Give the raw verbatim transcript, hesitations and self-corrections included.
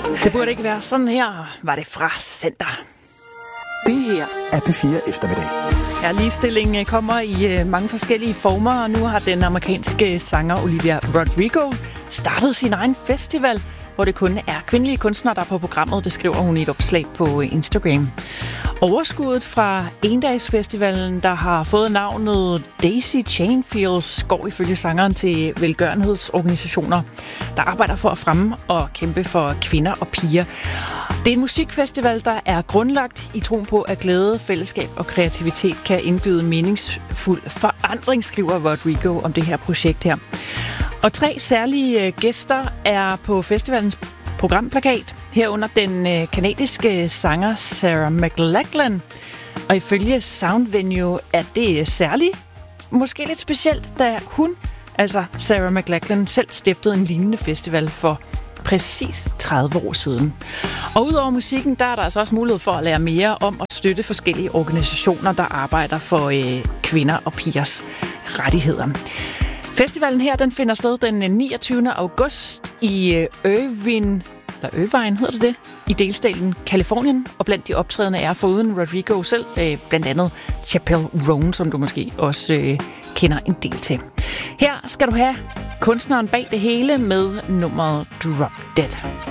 Det burde ikke være sådan her, var det fra Center. Det her er P fire eftermiddag. Ja, ligestillingen kommer i mange forskellige former, og nu har den amerikanske sanger Olivia Rodrigo startet sin egen festival, hvor det kun er kvindelige kunstnere, der er på programmet. Det skriver hun i et opslag på Instagram. Overskuddet fra endagsfestivalen, der har fået navnet Daisy Chain Fields, går ifølge sangeren til velgørenhedsorganisationer, der arbejder for at fremme og kæmpe for kvinder og piger. Det er en musikfestival, der er grundlagt i troen på, at glæde, fællesskab og kreativitet kan indgyde meningsfuld forandring, skriver Rodrigo om det her projekt her. Og tre særlige gæster er på festivalens programplakat, herunder den kanadiske sanger Sarah McLachlan. Og ifølge Sound Venue er det særligt, måske lidt specielt, da hun, altså Sarah McLachlan, selv stiftede en lignende festival for præcis tredive år siden. Og udover musikken, der er der altså også mulighed for at lære mere om at støtte forskellige organisationer, der arbejder for øh, kvinder og pigers rettigheder. Festivalen her, den finder sted den niogtyvende august i Irvine, eller Irvine hedder det det, i delstaten Kalifornien, og blandt de optrædende er foruden Rodrigo selv, øh, blandt andet Chappelle Roan, som du måske også øh, kender en del til. Her skal du have kunstneren bag det hele med nummeret Drop Dead.